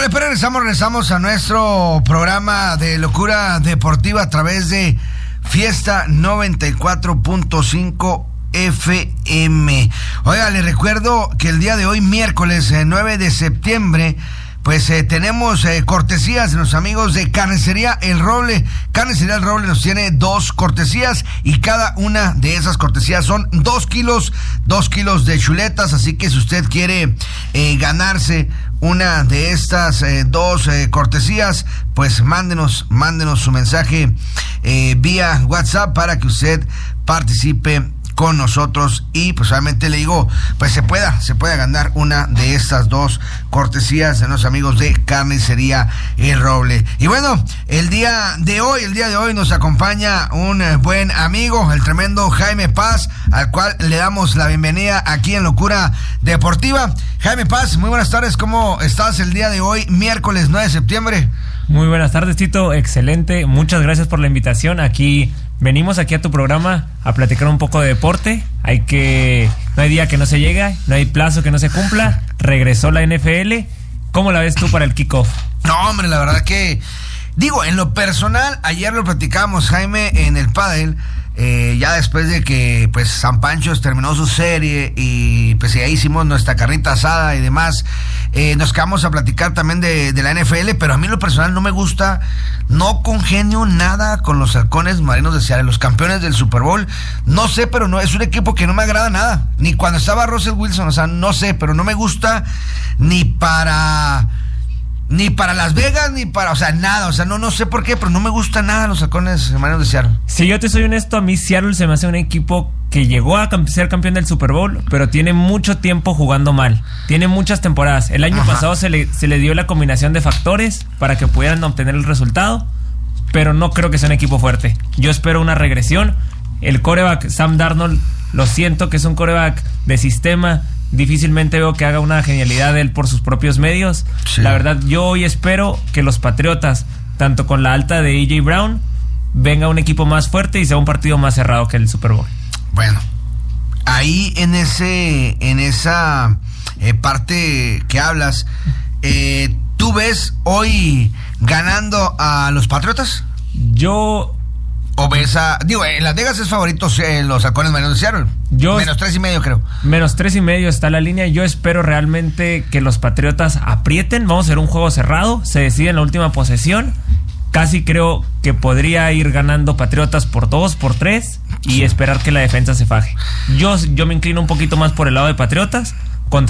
Vale, pero regresamos a nuestro programa de locura deportiva a través de Fiesta 94.5 FM. Oiga, les recuerdo que el día de hoy, miércoles 9 de septiembre, pues tenemos cortesías de los amigos de Carnicería El Roble. Carnicería El Roble nos tiene 2 cortesías y cada una de esas cortesías son 2 kilos de chuletas. Así que si usted quiere ganarse una de estas 2 cortesías, pues mándenos su mensaje vía WhatsApp para que usted participe con nosotros y pues obviamente le digo, pues se pueda ganar una de estas 2 cortesías de los amigos de Carnicería El Roble. Y bueno, el día de hoy nos acompaña un buen amigo, el tremendo Jaime Paz, al cual le damos la bienvenida aquí en Locura Deportiva. Jaime Paz, muy buenas tardes, ¿cómo estás el día de hoy, miércoles 9 de septiembre? Muy buenas tardes, Tito, excelente, muchas gracias por la invitación. Venimos aquí a tu programa a platicar un poco de deporte. No hay día que no se llegue, no hay plazo que no se cumpla. Regresó la NFL. ¿Cómo la ves tú para el kickoff? No, hombre, la verdad que, en lo personal, ayer lo platicamos, Jaime, en el pádel, ya después de que pues San Pancho terminó su serie y pues ya hicimos nuestra carnita asada y demás, nos quedamos a platicar también de la NFL, pero a mí en lo personal no me gusta, no congenio nada con los Halcones Marinos de Seattle, los campeones del Super Bowl. No sé, pero no es un equipo que no me agrada nada, ni cuando estaba Russell Wilson, o sea, no sé, pero no me gusta ni para Las Vegas, ni para, o sea, nada, o sea, no sé por qué, pero no me gusta nada los Halcones Marinos de Seattle. Si yo te soy honesto, a mí Seattle se me hace un equipo que llegó a ser campeón del Super Bowl, pero tiene mucho tiempo jugando mal, tiene muchas temporadas. El año pasado se le dio la combinación de factores para que pudieran obtener el resultado, pero no creo que sea un equipo fuerte. Yo espero una regresión. El quarterback Sam Darnold, lo siento que es un quarterback de sistema, difícilmente veo que haga una genialidad él por sus propios medios. Sí. La verdad, yo hoy espero que los Patriotas, tanto con la alta de A.J. Brown, venga un equipo más fuerte y sea un partido más cerrado que el Super Bowl. Bueno, ahí en esa parte que hablas, ¿tú ves hoy ganando a los Patriotas? ¿O ves en Las Vegas es favorito los Halcones Marinos de Seattle? Menos 3.5 creo. Menos 3.5 está la línea. Yo espero realmente que los Patriotas aprieten. Vamos a hacer un juego cerrado. Se decide en la última posesión. Casi creo que podría ir ganando Patriotas por 2, por 3 y esperar que la defensa se faje. Yo me inclino un poquito más por el lado de Patriotas.